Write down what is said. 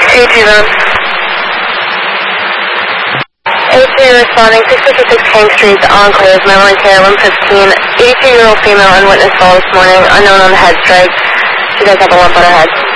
AT then. AT responding, 656 King Street, Enclave, Memory Care, 115. 82-year-old female unwitnessed fall this morning, unknown on the head strike. She does have a lump on her head.